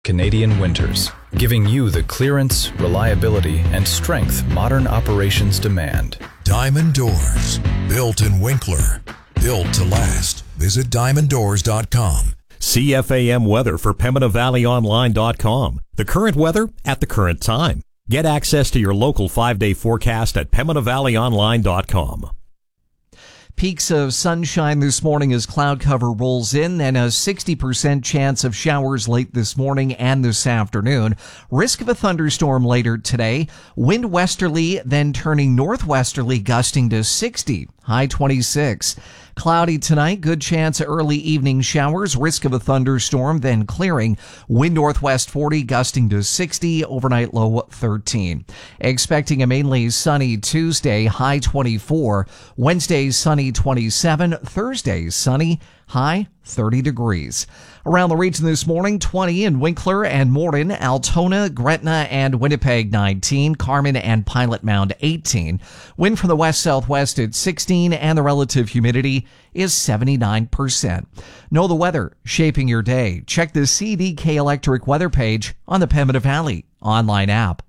Canadian winters, giving you the clearance, reliability, and strength modern operations demand. Diamond Doors, built in Winkler, built to last. Visit diamonddoors.com. CFAM weather for PembinaValleyOnline.com. The current weather at the current time. Get access to your local 5-day forecast at PembinaValleyOnline.com. Peaks of sunshine this morning as cloud cover rolls in, and a 60% chance of showers late this morning and this afternoon. Risk of a thunderstorm later today. Wind westerly, then turning northwesterly, gusting to 60, high 26. Cloudy tonight, good chance of early evening showers, risk of a thunderstorm, then clearing. Wind northwest 40, gusting to 60, overnight low 13. Expecting a mainly sunny Tuesday, high 24. Wednesday, sunny 27. Thursday, sunny, high 30 degrees. Around the region this morning, 20 in Winkler and Morden, Altona, Gretna, and Winnipeg 19, Carmen and Pilot Mound 18. Wind from the west-southwest at 16, and the relative humidity is 79%. Know the weather shaping your day. Check the CDK Electric weather page on the Pembina Valley online app.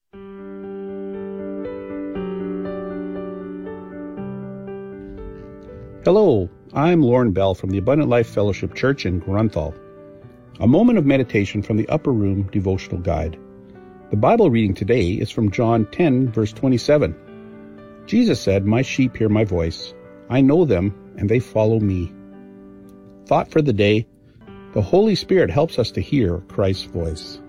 Hello, I'm Lauren Bell from the Abundant Life Fellowship Church in Grunthal. A moment of meditation from the Upper Room Devotional Guide. The Bible reading today is from John 10, verse 27. Jesus said, "My sheep hear my voice. I know them, and they follow me." Thought for the day: the Holy Spirit helps us to hear Christ's voice.